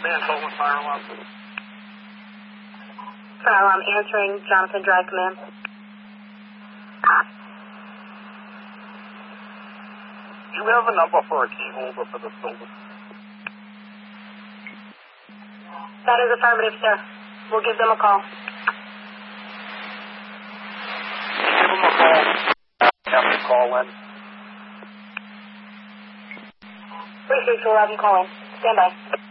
Man, Coleman, fire alarm. Fire alarm answering, Jonathan Drive Command. Do you have a number for a key holder for this building? That is affirmative, sir. We'll give them a call. Give them a call. Have them call in. 3611, call in. Stand by.